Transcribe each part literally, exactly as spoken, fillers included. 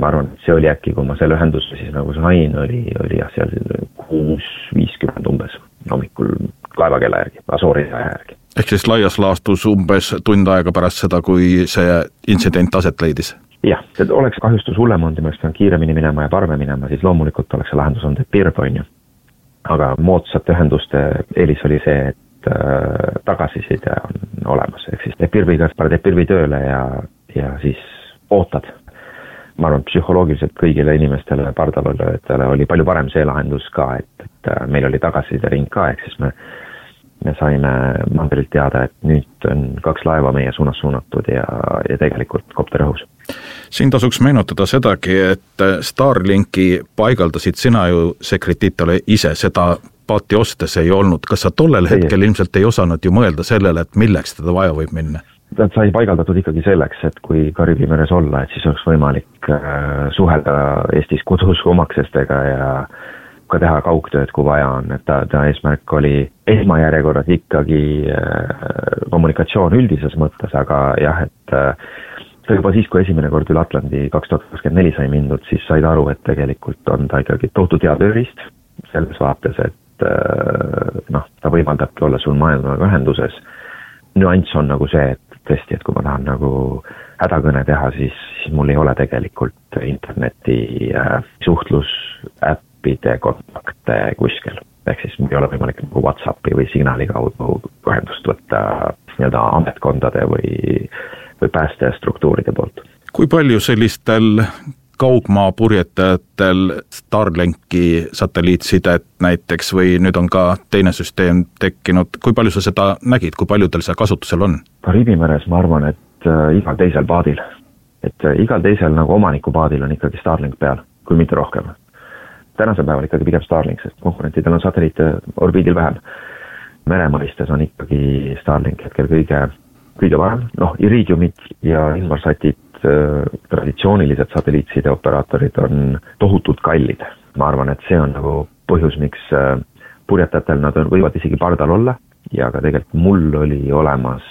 ma arvan, et see oli äkki, kui ma selle ühenduse siis nagu sain, oli, oli jah, seal kuus viiskümmend umbes hommikul laevakella järgi, Asoori järgi. Ehk siis laias laastus umbes tund aega pärast seda, kui see intsident aset leidis? Jah, et oleks kahjustus hullem olnud ja ma oleks pidanud kiiremini minema ja parve minema, siis loomulikult oleks see lahendus olnud, et PIRB on ju. Aga moodsate ühenduste eelis oli see, et äh, tagasiside on olemas. Ehk siis teeb PIRBiga, teeb PIRBi tööle ja, ja siis ootad. Ma arvan, psühholoogiliselt kõigile inimestele pardalolejatele oli palju parem see lahendus ka, et, et meil oli tagasiside ring ka, ehk siis me, me saime mandrilt teada, et nüüd on kaks laeva meie suunas suunatud ja, ja tegelikult kopter õhus. Siin tasuks meenutada sedagi, et Starlinki paigaldasid sina ju sekretitale ise, seda paati ostes ei olnud. Kas sa tollel hetkel ilmselt ei osanud ju mõelda sellele, et milleks teda vaja võib minna? Nad sai paigaldatud ikkagi selleks, et kui Kariibi meres olla, et siis oleks võimalik äh, suhelda Eestis kodus omaksestega ja ka teha kaugtööd, kui vaja on. Et ta, ta eesmärk oli esmajärjekorras ikkagi äh, kommunikatsioon üldises mõttes, aga jah, et äh, juba siis, kui esimene kord üle Atlandi kaks tuhat kakskümmend neli sai mindud, siis said aru, et tegelikult on ta ikkagi tohutu teadöörist selles vaates, et äh, noh, ta võimaldabki olla sul maailmaga ühenduses. Nüanss on nagu see, et tõesti, et kui ma tahan nagu hädakõne teha, siis, siis mul ei ole tegelikult interneti äh, suhtlusäppide kontakte kuskil. Ehk siis mul ei ole võimalik nagu WhatsAppi või signaali kaudu ühendust võtta nii-öelda ametkondade või, või päästestruktuuride poolt. Kui palju sellistel kaugmaa purjetajatel Starlinki satelliitsidet näiteks või nüüd on ka teine süsteem tekkinud, kui palju sa seda nägid, kui palju teil see kasutusel on? Kariibi meres ma arvan, et äh, igal teisel paadil, et äh, igal teisel nagu omaniku paadil on ikkagi Starlink peal, kui mitte rohkem. Tänasel päeval ikkagi pigem Starlink, sest konkurentidel on satelliite orbiidil vähem. Meremaistes on ikkagi Starlink hetkel kõige, kõige varem, noh, Iridiumid ja Inmarsatid traditsioonilised satelliitside operaatorid on tohutult kallid. Ma arvan, et see on nagu põhjus, miks purjetajatel nad võivad isegi pardal olla ja ka tegelikult mul oli olemas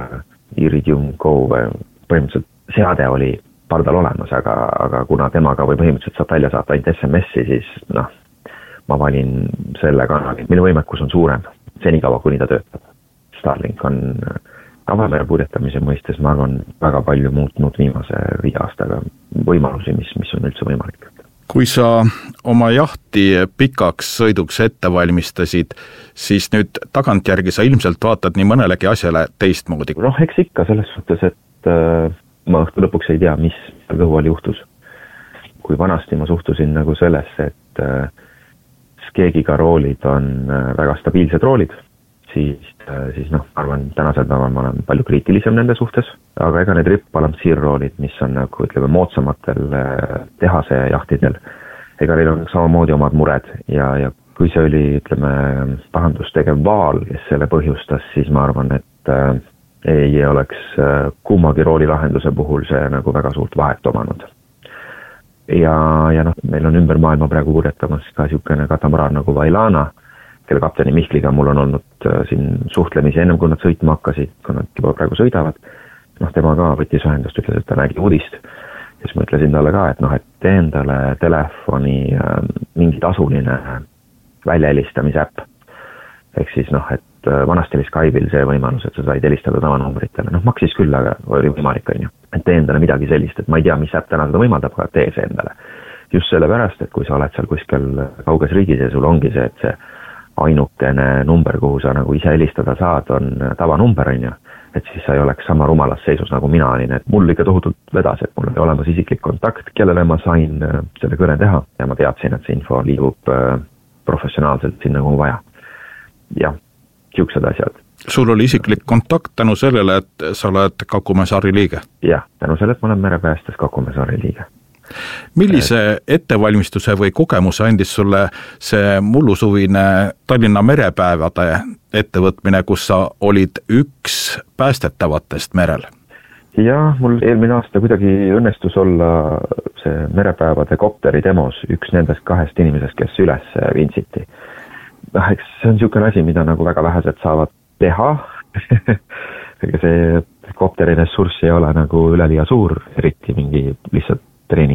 Iridium Go, põhimõtteliselt seade oli pardal olemas, aga, aga kuna temaga või põhimõtteliselt saab välja saata ainult S M S-i, siis noh, ma valin selle kanali, mille võimekus on suurem senikaua, kuni ta töötab. Starlink on avamere purjetamise mõistes, ma arvan, väga palju muutnud viimase viie aastaga võimalusi, mis, mis on üldse võimalik. Kui sa oma jahti pikaks sõiduks ette valmistasid, siis nüüd tagantjärgi sa ilmselt vaatad nii mõnelegi asjale teistmoodi. Noh, eks ikka selles suhtes, et äh, ma õhtu lõpuks ei tea, mis kõhuval juhtus. Kui vanasti ma suhtusin nagu sellesse, et äh, skeegiga roolid on äh, väga stabiilsed roolid, siis, siis noh, arvan, tänasel päeval ma olen palju kriitilisem nende suhtes, aga ega need rip-balansirroolid, mis on nagu, ütleme, moodsamatel tehase jahtidel, ega neil on samamoodi omad mured ja, ja kui see oli, ütleme, pahandustegev vaal, kes selle põhjustas, siis ma arvan, et äh, ei oleks äh, kummagi roolilahenduse puhul see nagu väga suurt vahet omanud. Ja, ja noh, meil on ümber maailma praegu purjetamas ka niisugune katamaraan nagu Vailana, kelle kapteni Mihkliga mul on olnud äh, siin suhtlemisi ennem, kui nad sõitma hakkasid, kui nad juba praegu sõidavad. Noh, tema ka võttis ühendust, ütles, et ta nägi uudist. Ja siis ma ütlesin talle ka, et noh, et tee endale telefoni äh, mingi tasuline väljaelistamise äpp. Ehk siis noh, et äh, vanasti oli Skype'il see võimalus, et sa said helistada tavanumbritele. Noh, maksis küll, aga oli võimalik, on ju. Et tee endale midagi sellist, et ma ei tea, mis äpp täna seda võimaldab, aga tee see endale. Just sellepärast, et kui sa oled seal kuskil kauges riigis ja sul ongi see, et see ainukene number, kuhu sa nagu ise helistada saad, on tavanumber, on ju. Et siis sa ei oleks sama rumalas seisus, nagu mina olin. Et mul ikka tohutult vedas, et mul oli olemas isiklik kontakt, kellele ma sain selle kõne teha. Ja ma teadsin, et see info liigub professionaalselt sinna, kuhu vaja. Ja, siuksed asjad. Sul oli isiklik kontakt tänu sellele, et sa oled Kakumäe saari liige? Jah, tänu sellele, et ma olen merepäästes Kakumäe saari liige. Millise ettevalmistuse või kogemuse andis sulle see mullusuvine Tallinna merepäevade ettevõtmine, kus sa olid üks päästetavatest merel? Ja, mul eelmine aasta kuidagi õnnestus olla see merepäevade kopteri demos üks nendest kahest inimesest, kes üles vindsiti. Eks see on niisugune asi, mida nagu väga vähesed saavad teha. Ega see kopteri ressurss ei ole nagu üleliia suur, eriti mingi lihtsalt treening